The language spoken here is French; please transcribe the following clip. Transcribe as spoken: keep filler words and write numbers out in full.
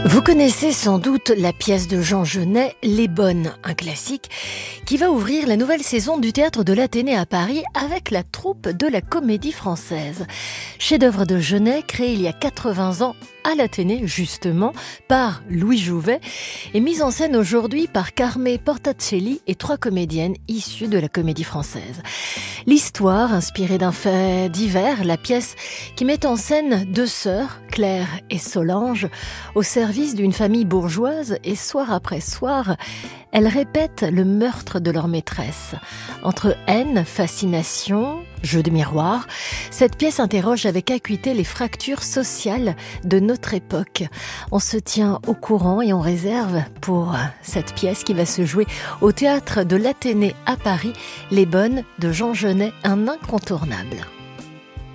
Vous connaissez sans doute la pièce de Jean Genet, Les Bonnes, un classique, qui va ouvrir la nouvelle saison du Théâtre de l'Athénée à Paris avec la troupe de la Comédie Française. Chef-d'œuvre de Genet, créé il y a quatre-vingts ans à l'Athénée, justement, par Louis Jouvet, et mise en scène aujourd'hui par Carmé Portacelli et trois comédiennes issues de la Comédie Française. L'histoire, inspirée d'un fait divers, la pièce qui met en scène deux sœurs, Claire et Solange, au service d'une famille bourgeoise, et soir après soir, elles répètent le meurtre de leur maîtresse. Entre haine, fascination, jeu de miroir, cette pièce interroge avec acuité les fractures sociales de notre époque. On se tient au courant et on réserve pour cette pièce qui va se jouer au Théâtre de l'Athénée à Paris, Les Bonnes de Jean Genet, un incontournable.